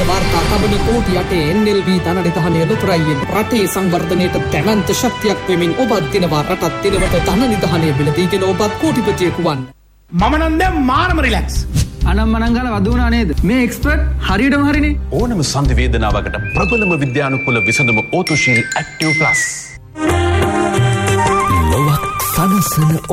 වාර්තා තබන කෝටි 8 NLB ධනනිධානය ලොතරැයියෙන් රටේ සංවර්ධනයට දැවැන්ත ශක්තියක් වෙමින් ඔබත් දිනවා රටත් දිනවට ධනනිධානය බිලදීගෙන ඔබත් කෝටිපතියෙකු වන්න. මම නම් දැන් මාරම රිලැක්ස්. අනම්මනංගල වදුනා නේද? මේ එක්ස්පර්ට් හරියටම හරිනේ. ඕනම සන්ධි වේදනාවකට ප්‍රබලම විද්‍යානුකූල විසඳුම ඕතොශීල් ඇක්ටිව් ප්ලස්. ලොවක් සනසන